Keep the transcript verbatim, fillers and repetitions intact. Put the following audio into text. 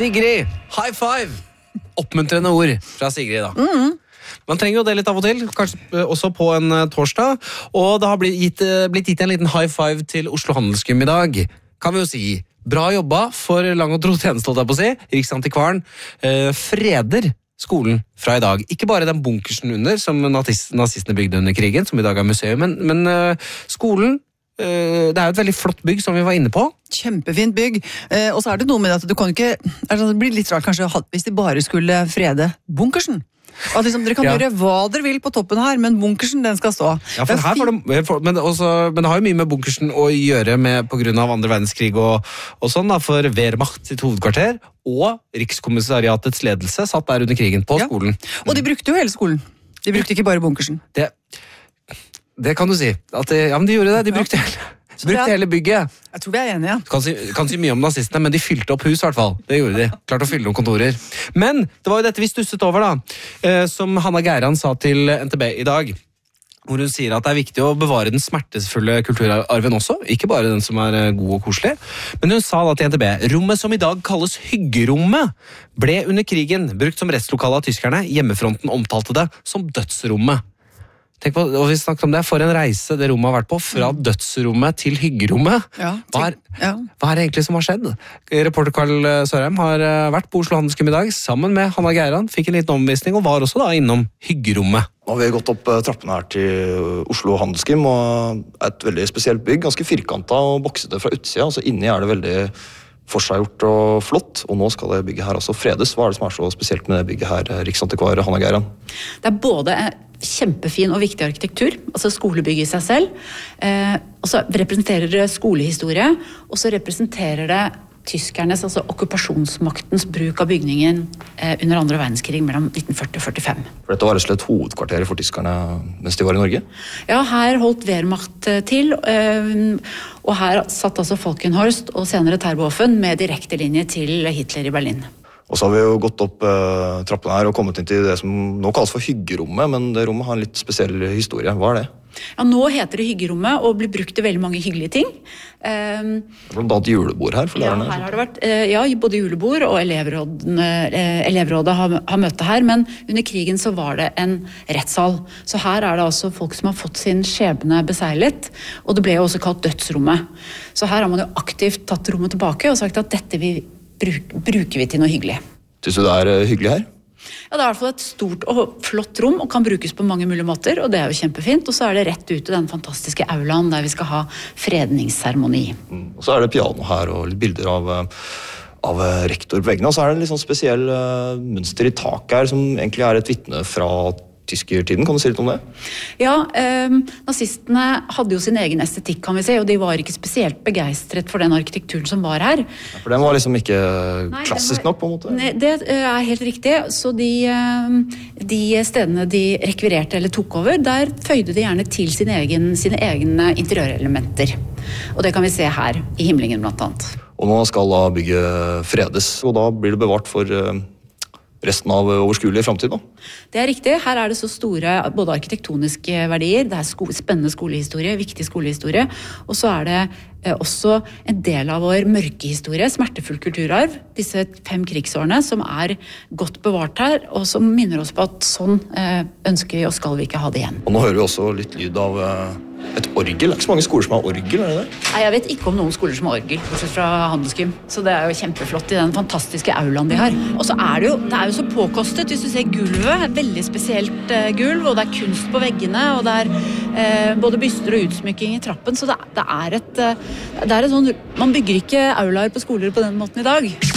Sigrid, high five! Oppmuntrende ord fra Sigrid da. Mm. Man trenger jo det litt av og til, kanskje også på en uh, torsdag. Og det har blitt gitt, uh, blitt gitt en liten high five til Oslo Handelsgym i dag. Kan vi jo si. Bra jobba for lang og tro tjeneste, holdt jeg på å si. Riksantikvaren uh, freder skolen fra i dag. Ikke bare den bunkersen under, som nazist, nazistene bygde under krigen, som i dag er museum, men, men uh, skolen, uh, det er jo et veldig flott bygg, som vi var inne på. Kjempefint bygg. Eh, og så er det noe med at du kan ikke, altså det blir litt rart kanskje hvis de bare skulle frede bunkersen. At liksom, dere kan Ja. gjøre hva dere vil på toppen her, men bunkersen den skal stå. Ja, for her var det, for, men, også, men det har jo mye med bunkersen å gjøre med, på grunn av andre verdenskrig og, og sånn da, for Wehrmacht sitt hovedkvarter og Rikskommissariatets ledelse satt der under krigen på Ja. skolen. Og de brukte jo hele skolen. De brukte ikke bare bunkersen. Det, det kan du si. At de, ja, men de gjorde det. De brukte, hele, de brukte hele bygget. Jeg tror vi er enige. Du kan si, kan si mye om nazistene, men de fylte opp hus i hvert fall. Det gjorde de. Klart å fylle noen kontorer. Men det var jo dette vi stusset over da, eh, som Hanna Geiran sa til N T B i dag. Hvor hun sier at det er viktig å bevare den smertefulle kulturarven også, ikke bare den som er eh, god og koselig. Men hun sa da til N T B, rommet som i dag kalles hyggerommet, ble under krigen brukt som rettslokale av tyskerne. Hjemmefronten omtalte det som dødsrommet. Tenk på, og vi snakket om det, for en reise det rommet har vært på, fra dødsrommet til hyggerommet. Ja, Hva er, ja. hva er det egentlig som har skjedd? Reporter Karl Sørheim har vært på Oslo Handelsgym i dag, sammen med Hanna Geiran, fikk en liten omvisning, og var også da innom hyggerommet. Nå har vi gått opp trappene her til Oslo Handelsgym, og et veldig spesielt bygg, ganske firkantet og boksete fra utsida, altså inni er det veldig forseggjort og flott, og nå skal det bygget her også fredes. Hva er det som er så spesielt med det bygget her, Riksantikvar Hanna Geiran? Det er både kjempefin og viktig arkitektur, altså skolebygget i seg selv, eh, og så representerer det skolehistorie, og så representerer det tyskernes, altså okkupasjonsmaktens bruk av bygningen eh, under andre verdenskrig mellom nitten førti og førtifem. For dette var rett og slett hovedkvarteret for tyskerne mens de var i Norge? Ja, her holdt Wehrmacht til, eh, og her satt altså Falkenhorst og senere Terboven med direkte linje til Hitler i Berlin. Og så har vi jo gått opp uh, trappene her og kommet inn til det som nå kalles for hyggerommet, men det rommet har en litt spesiell historie. Hva er det? Ja, nå heter det hyggerommet og blir brukt til veldig mange hyggelige ting. Um, Blant annet julebord her for ja, lærerne. her har det vært, uh, ja, både julebord og elevrådene, uh, elevrådet har, har møte her, men under krigen så var det en rettssal. Så her er det altså folk som har fått sin skjebne beseglet, og det ble jo også kalt dødsrommet. Så her har man jo aktivt tatt rommet tilbake og sagt at dette vi bruk, bruker vi til noe hyggelig. Syns du det er uh, hyggelig her? Ja, det er i hvert fall et stort og flott rom og kan brukes på mange mulige måter, og det er jo kjempefint. Og så er det rett ut til den fantastiske aulaen der vi skal ha fredningsseremoni. Mm. Og så er det piano her og litt bilder av, av rektor på veggene, og så er det en litt sånn spesiell uh, mønster i taket her som egentlig er et vitne fra tyskertiden. Kan du si litt om det? Ja, eh, nazistene hadde jo sin egen estetikk, kan vi si, og de var ikke spesielt begeistret for den arkitekturen som var her. Ja, for den var liksom ikke Nei, klassisk var, nok, på en måte? Ne, det er helt riktig. Så de, de stedene de rekvirerte eller tok over, der føyde de gjerne til sin egen, sine egne interiørelementer. Og det kan vi se her, i himlingen blant annet. Og nå skal da bygget fredes, og da blir det bevart for resten av overskuelig fremtid da? Det er riktig. Her er det så store både arkitektoniske verdier, det er sko spennende skolehistorie, viktig skolehistorie, og så er det eh, også en del av vår mørkehistorie, smertefull kulturarv, disse fem krigsårene som er godt bevart her, og som minner oss på at sånn eh, ønsker vi og skal vi ikke ha det igjen. Og nå hører vi også litt lyd av eh, et orgel. Det er ikke så mange skoler som har orgel, er det det? Nei, jeg vet ikke om noen skoler som har orgel, bortsett fra Handelsgym. Så det er jo kjempeflott i den fantastiske aulaen de har. Og så er det jo, det er jo så påkostet, hvis du ser gulvet, et veldig spesielt uh, gulv, og det er kunst på veggene, og det er uh, både byster og utsmykking i trappen, så det, det er et, uh, det er et sånn, man bygger ikke aulaer på skoler på den måten i dag.